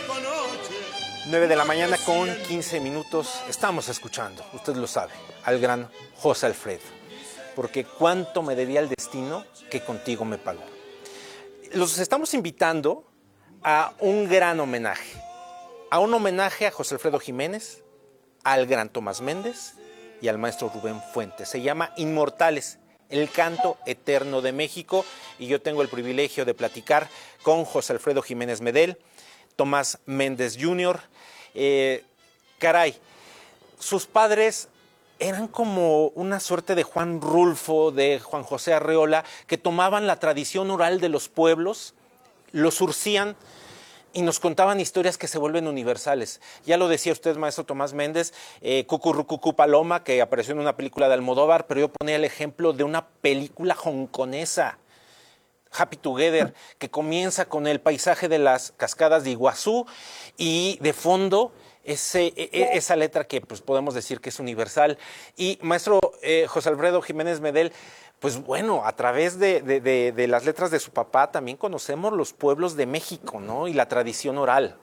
9 de la mañana con 15 minutos. Estamos escuchando, usted lo sabe, al gran José Alfredo. Porque cuánto me debía el destino que contigo me pagó. Los estamos invitando a un gran homenaje. A un homenaje a José Alfredo Jiménez, al gran Tomás Méndez y al maestro Rubén Fuentes. Se llama Inmortales, el canto eterno de México. Y yo tengo el privilegio de platicar con José Alfredo Jiménez Medel, Tomás Méndez Jr. Caray, sus padres eran como una suerte de Juan Rulfo, de Juan José Arreola, que tomaban la tradición oral de los pueblos, lo surcían y nos contaban historias que se vuelven universales. Ya lo decía usted, maestro Tomás Méndez, Cucurrucucú Paloma, que apareció en una película de Almodóvar, pero yo ponía el ejemplo de una película hongkonesa, Happy Together, que comienza con el paisaje de las cascadas de Iguazú y de fondo esa letra que pues, podemos decir que es universal. Y maestro José Alfredo Jiménez Medel, pues bueno, a través de las letras de su papá también conocemos los pueblos de México, ¿no? Y la tradición oral.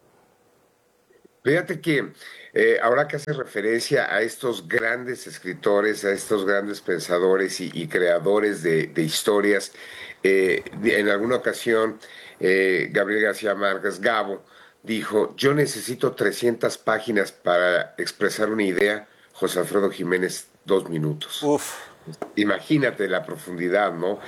Fíjate que ahora que hace referencia a estos grandes escritores, a estos grandes pensadores y creadores de historias, en alguna ocasión Gabriel García Márquez, Gabo, dijo, yo necesito 300 páginas para expresar una idea, José Alfredo Jiménez, 2 minutos. Uf. Imagínate la profundidad, ¿no?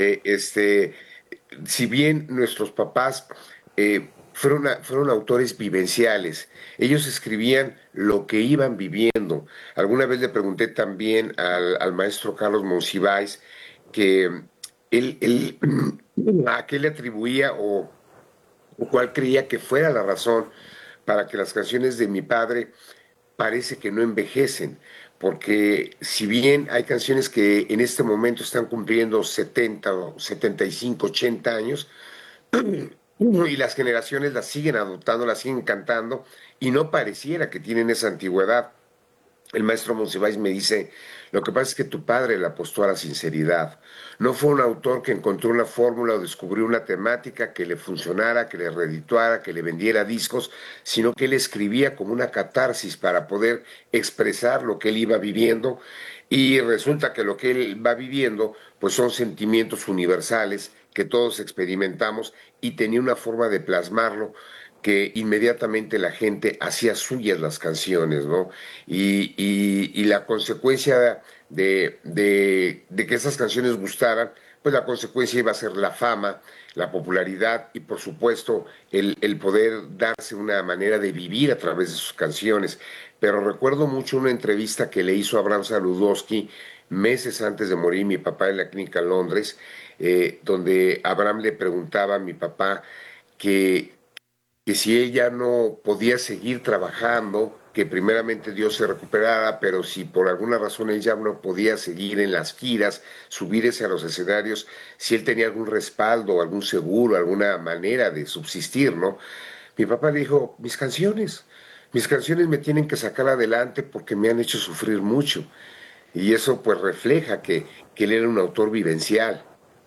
Si bien nuestros papás fueron autores vivenciales, ellos escribían lo que iban viviendo. Alguna vez le pregunté también al maestro Carlos Monsiváis que él a qué le atribuía o cuál creía que fuera la razón para que las canciones de mi padre parece que no envejecen, porque si bien hay canciones que en este momento están cumpliendo 70, 75, 80 años, y las generaciones las siguen adoptando, las siguen cantando, y no pareciera que tienen esa antigüedad. El maestro Monsiváis me dice, lo que pasa es que tu padre le apostó a la sinceridad. No fue un autor que encontró una fórmula o descubrió una temática que le funcionara, que le redituara, que le vendiera discos, sino que él escribía como una catarsis para poder expresar lo que él iba viviendo. Y resulta que lo que él va viviendo, pues son sentimientos universales que todos experimentamos y tenía una forma de plasmarlo que inmediatamente la gente hacía suyas las canciones, ¿no? Y la consecuencia de que esas canciones gustaran, pues la consecuencia iba a ser la fama, la popularidad y por supuesto el poder darse una manera de vivir a través de sus canciones. Pero recuerdo mucho una entrevista que le hizo Abraham Saludowski meses antes de morir mi papá en la clínica en Londres, donde Abraham le preguntaba a mi papá que si ella no podía seguir trabajando, que primeramente Dios se recuperara, pero si por alguna razón él ya no podía seguir en las giras, subirse a los escenarios, si él tenía algún respaldo, algún seguro, alguna manera de subsistir, ¿no? Mi papá le dijo, mis canciones me tienen que sacar adelante porque me han hecho sufrir mucho. Y eso pues refleja que él era un autor vivencial.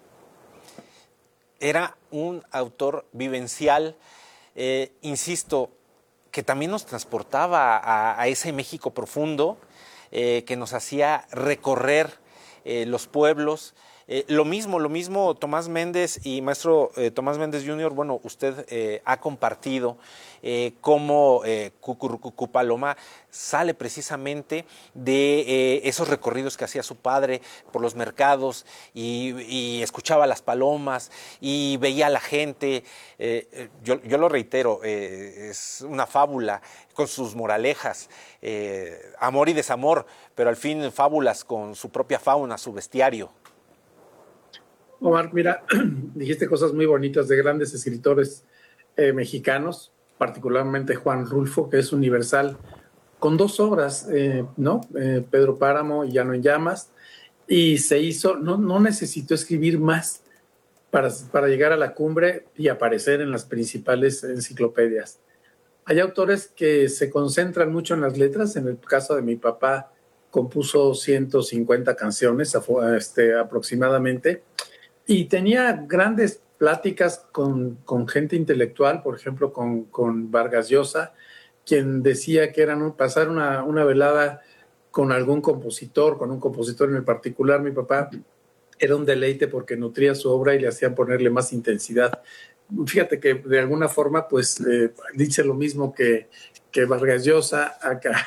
Era un autor vivencial, insisto, que también nos transportaba a ese México profundo, que nos hacía recorrer los pueblos. Lo mismo Tomás Méndez y maestro Tomás Méndez Jr., bueno, usted ha compartido cómo Cucurrucucú Paloma sale precisamente de esos recorridos que hacía su padre por los mercados y escuchaba las palomas y veía a la gente. Yo lo reitero, es una fábula con sus moralejas, amor y desamor, pero al fin fábulas con su propia fauna, su bestiario. Omar, mira, dijiste cosas muy bonitas de grandes escritores mexicanos, particularmente Juan Rulfo, que es universal, con 2 obras, ¿no? Pedro Páramo y Llano en Llamas, y se hizo, no necesitó escribir más para llegar a la cumbre y aparecer en las principales enciclopedias. Hay autores que se concentran mucho en las letras. En el caso de mi papá, compuso 150 canciones aproximadamente, y tenía grandes pláticas con gente intelectual, por ejemplo, con Vargas Llosa, quien decía que pasar una velada con algún compositor, con un compositor en el particular, mi papá, era un deleite porque nutría su obra y le hacían ponerle más intensidad. Fíjate que de alguna forma, pues, dice lo mismo que Vargas Llosa acá,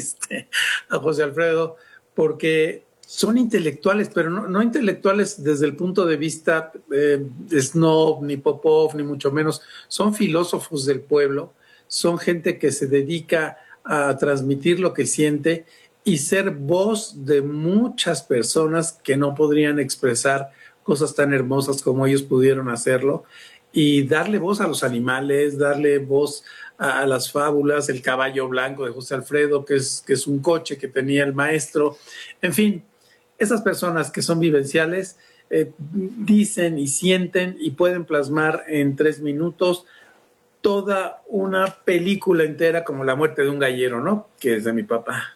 a José Alfredo, porque son intelectuales, pero no intelectuales desde el punto de vista snob, ni Popov, ni mucho menos. Son filósofos del pueblo, son gente que se dedica a transmitir lo que siente y ser voz de muchas personas que no podrían expresar cosas tan hermosas como ellos pudieron hacerlo, y darle voz a los animales, darle voz a las fábulas, el caballo blanco de José Alfredo, que es un coche que tenía el maestro. En fin, esas personas que son vivenciales dicen y sienten y pueden plasmar en 3 minutos toda una película entera, como La muerte de un gallero, ¿no? Que es de mi papá.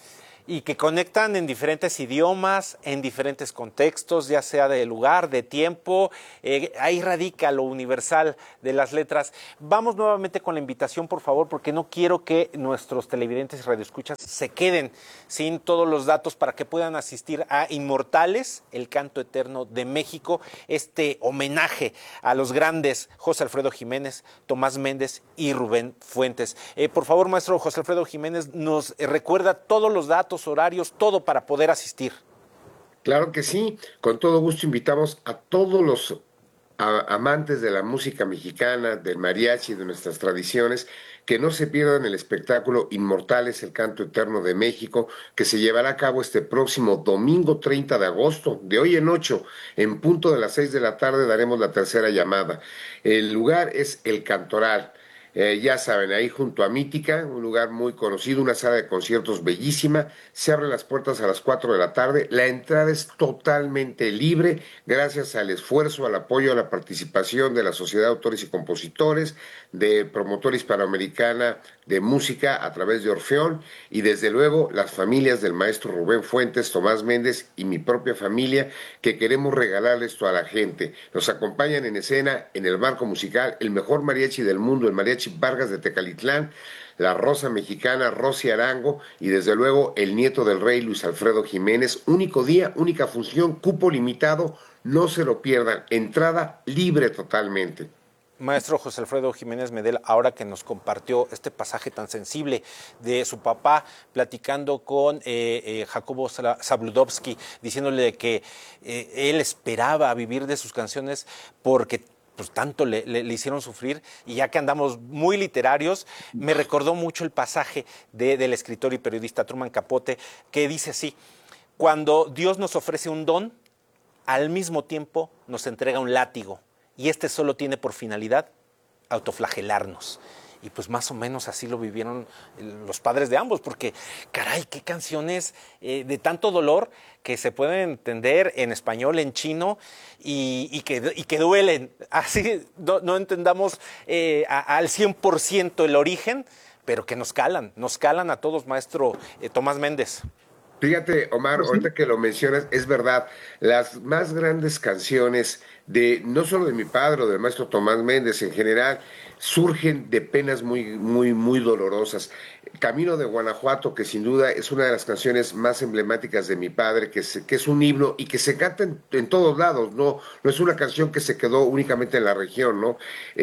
Y que conectan en diferentes idiomas, en diferentes contextos, ya sea de lugar, de tiempo. Ahí radica lo universal de las letras. Vamos nuevamente con la invitación, por favor, porque no quiero que nuestros televidentes y radioescuchas se queden sin todos los datos para que puedan asistir a Inmortales, el canto eterno de México, este homenaje a los grandes José Alfredo Jiménez, Tomás Méndez y Rubén Fuentes. Por favor, maestro José Alfredo Jiménez, nos recuerda todos los datos, horarios, todo para poder asistir. Claro que sí, con todo gusto invitamos a todos los amantes de la música mexicana, del mariachi, de nuestras tradiciones, que no se pierdan el espectáculo Inmortales, el canto eterno de México, que se llevará a cabo este próximo domingo 30 de agosto, de hoy en 8, en punto de las 6 de la tarde daremos la tercera llamada. El lugar es El Cantoral. Ya saben, ahí junto a Mítica, un lugar muy conocido, una sala de conciertos bellísima, se abren las puertas a las 4 de la tarde, la entrada es totalmente libre, gracias al esfuerzo, al apoyo, a la participación de la Sociedad de Autores y Compositores, de Promotora Hispanoamericana de Música a través de Orfeón, y desde luego las familias del maestro Rubén Fuentes, Tomás Méndez y mi propia familia, que queremos regalarle esto a la gente. Nos acompañan en escena, en el marco musical, el mejor mariachi del mundo, el mariachi Vargas de Tecalitlán, la Rosa Mexicana, Rosy Arango, y desde luego el nieto del rey, Luis Alfredo Jiménez. Único día, única función, cupo limitado, no se lo pierdan, entrada libre totalmente. Maestro José Alfredo Jiménez Medel, ahora que nos compartió este pasaje tan sensible de su papá, platicando con Jacobo Zabludovsky, diciéndole que él esperaba vivir de sus canciones porque pues tanto le hicieron sufrir, y ya que andamos muy literarios, me recordó mucho el pasaje del escritor y periodista Truman Capote, que dice así: cuando Dios nos ofrece un don, al mismo tiempo nos entrega un látigo, y este solo tiene por finalidad autoflagelarnos. Y pues más o menos así lo vivieron los padres de ambos, porque caray, qué canciones de tanto dolor que se pueden entender en español, en chino, y que duelen. Así no entendamos al 100% el origen, pero que nos calan a todos, maestro Tomás Méndez. Fíjate, Omar, ahorita que lo mencionas, es verdad, las más grandes canciones de, no solo de mi padre o del maestro Tomás Méndez en general, surgen de penas muy dolorosas. Camino de Guanajuato, que sin duda es una de las canciones más emblemáticas de mi padre, que es un himno y que se canta en todos lados, no es una canción que se quedó únicamente en la región, ¿no?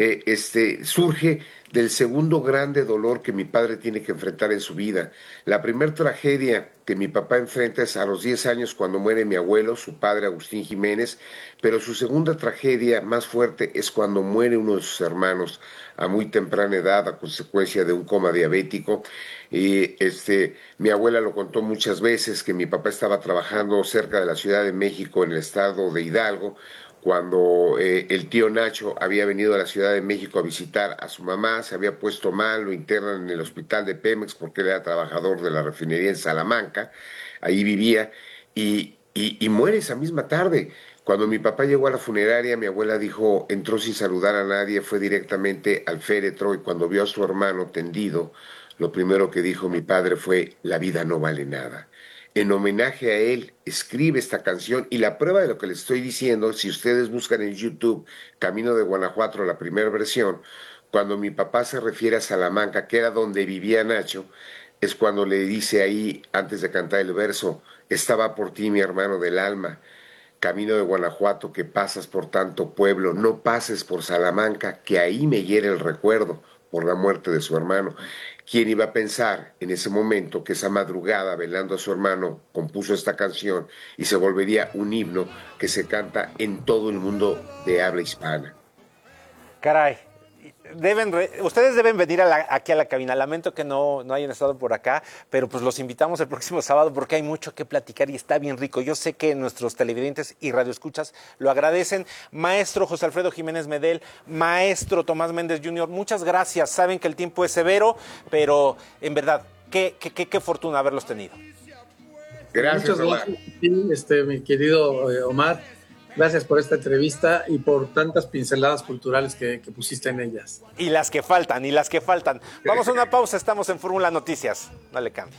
Surge del segundo grande dolor que mi padre tiene que enfrentar en su vida. La primer tragedia que mi papá enfrenta es a los 10 años cuando muere mi abuelo, su padre Agustín Jiménez, pero su segunda tragedia más fuerte es cuando muere uno de sus hermanos a muy temprana edad a consecuencia de un coma diabético. Y mi abuela lo contó muchas veces que mi papá estaba trabajando cerca de la Ciudad de México en el estado de Hidalgo, cuando el tío Nacho había venido a la Ciudad de México a visitar a su mamá, se había puesto mal, lo internan en el hospital de Pemex porque él era trabajador de la refinería en Salamanca, ahí vivía, y muere esa misma tarde. Cuando mi papá llegó a la funeraria, mi abuela dijo, entró sin saludar a nadie, fue directamente al féretro, y cuando vio a su hermano tendido, lo primero que dijo mi padre fue, la vida no vale nada. en homenaje a él, escribe esta canción, y la prueba de lo que les estoy diciendo, si ustedes buscan en YouTube Camino de Guanajuato, la primera versión, cuando mi papá se refiere a Salamanca, que era donde vivía Nacho, es cuando le dice ahí, antes de cantar el verso, estaba por ti mi hermano del alma, Camino de Guanajuato, que pasas por tanto pueblo, no pases por Salamanca, que ahí me hiere el recuerdo por la muerte de su hermano. ¿Quién iba a pensar en ese momento que esa madrugada, velando a su hermano, compuso esta canción y se volvería un himno que se canta en todo el mundo de habla hispana? Caray, ustedes deben venir aquí a la cabina. Lamento que no hayan estado por acá, pero pues los invitamos el próximo sábado porque hay mucho que platicar y está bien rico. Yo sé que nuestros televidentes y radioescuchas lo agradecen. Maestro José Alfredo Jiménez Medel, maestro Tomás Méndez Jr., muchas gracias. Saben que el tiempo es severo, pero en verdad, qué fortuna haberlos tenido. Gracias, Omar. Mi querido Omar. Gracias por esta entrevista y por tantas pinceladas culturales que pusiste en ellas. Y las que faltan. Vamos a una pausa, estamos en Fórmula Noticias. Dale cambio.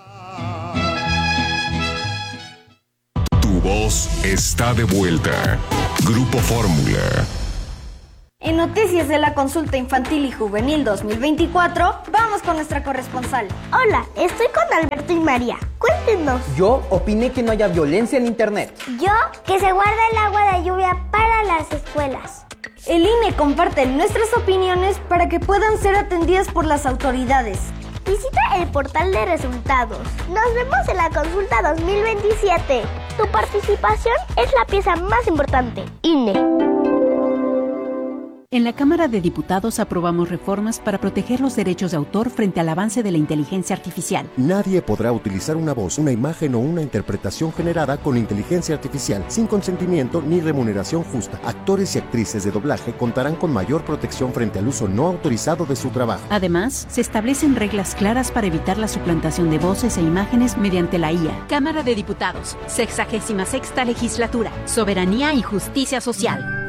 Tu voz está de vuelta. Grupo Fórmula. En Noticias de la Consulta Infantil y Juvenil 2024, vamos con nuestra corresponsal. Hola, estoy con Alberto y María. Cuéntenos. Yo opiné que no haya violencia en internet. Yo, que se guarde el agua de lluvia para las escuelas. El INE comparte nuestras opiniones para que puedan ser atendidas por las autoridades. Visita el portal de resultados. Nos vemos en la consulta 2027. Tu participación es la pieza más importante. INE. En la Cámara de Diputados aprobamos reformas para proteger los derechos de autor frente al avance de la inteligencia artificial. Nadie podrá utilizar una voz, una imagen o una interpretación generada con inteligencia artificial sin consentimiento ni remuneración justa. Actores y actrices de doblaje contarán con mayor protección frente al uso no autorizado de su trabajo. Además, se establecen reglas claras para evitar la suplantación de voces e imágenes mediante la IA. Cámara de Diputados, 66ª Legislatura, Soberanía y Justicia Social.